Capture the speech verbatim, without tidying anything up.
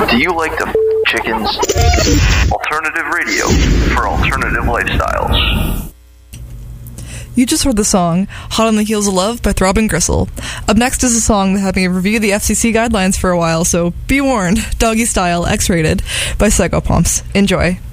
Do you like to f- chickens? Alternative radio for alternative lifestyles. You just heard the song Hot on the Heels of Love by Throbbing Gristle. Up next is a song that had me review the F C C guidelines for a while, so be warned, Doggy Style, X-rated by Psychopomps. Enjoy.